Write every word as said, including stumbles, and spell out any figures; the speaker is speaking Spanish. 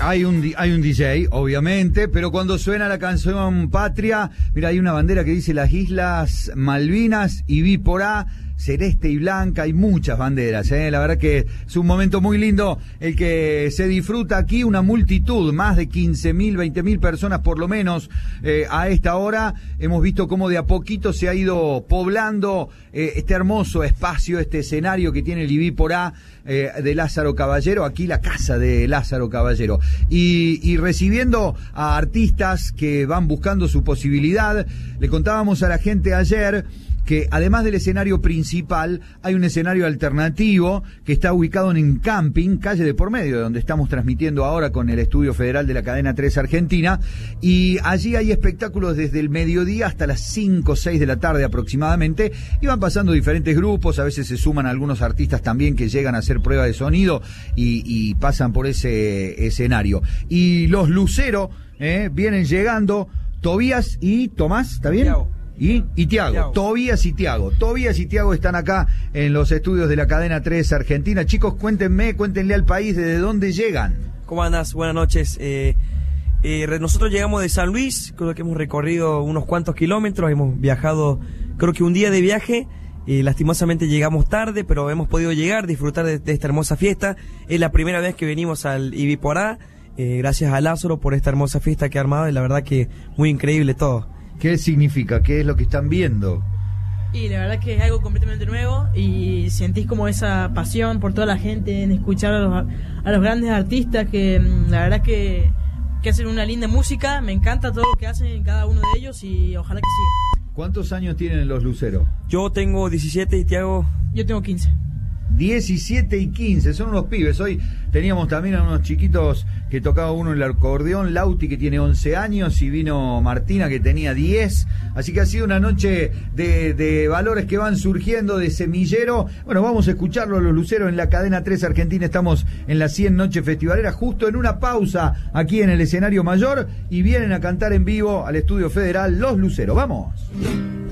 Hay un, hay un D J, obviamente, pero cuando suena la canción Patria, mira, hay una bandera que dice las Islas Malvinas y vi por A, celeste y blanca, hay muchas banderas, ¿eh? La verdad que es un momento muy lindo el que se disfruta aquí, una multitud, más de quince mil, veinte mil personas por lo menos eh, a esta hora. Hemos visto cómo de a poquito se ha ido poblando eh, este hermoso espacio, este escenario que tiene el I B I por A eh, de Lázaro Caballero, aquí la casa de Lázaro Caballero, y, y recibiendo a artistas que van buscando su posibilidad. Le contábamos a la gente ayer que además del escenario principal, hay un escenario alternativo que está ubicado en un camping, calle de por medio, donde estamos transmitiendo ahora con el estudio federal de la cadena tres Argentina, y allí hay espectáculos desde el mediodía hasta las cinco o seis de la tarde aproximadamente, y van pasando diferentes grupos, a veces se suman algunos artistas también que llegan a hacer prueba de sonido y, y pasan por ese escenario. Y los Lucero eh, vienen llegando, Tobías y Tomás, ¿está bien? Tiago. Y, y Tiago, Tobías y Tiago. Tobías y Tiago están acá en los estudios de la cadena tres Argentina. Chicos, cuéntenme, cuéntenle al país desde dónde llegan. ¿Cómo andas? Buenas noches. Eh, eh, nosotros llegamos de San Luis, creo que hemos recorrido unos cuantos kilómetros, hemos viajado creo que un día de viaje. Eh, lastimosamente llegamos tarde, pero hemos podido llegar, disfrutar de, de esta hermosa fiesta. Es la primera vez que venimos al I B I por A. Eh, gracias a Lázaro por esta hermosa fiesta que ha armado, y la verdad que muy increíble todo. ¿Qué significa? ¿Qué es lo que están viendo? Y la verdad que es algo completamente nuevo y sentís como esa pasión por toda la gente en escuchar a los, a los grandes artistas que la verdad que, que hacen una linda música. Me encanta todo lo que hacen cada uno de ellos y ojalá que siga. ¿Cuántos años tienen los Lucero? Yo tengo diecisiete y Tiago... Yo tengo quince. diecisiete y quince, son unos pibes. Hoy teníamos también a unos chiquitos que tocaba uno el acordeón, Lauti que tiene once años y vino Martina que tenía diez, así que ha sido una noche de, de valores que van surgiendo, de semillero. Bueno, vamos a escucharlo a los Luceros en la cadena tres Argentina. Estamos en las cien Noches Festivaleras, justo en una pausa aquí en el escenario mayor, y vienen a cantar en vivo al estudio federal los Luceros. ¡Vamos!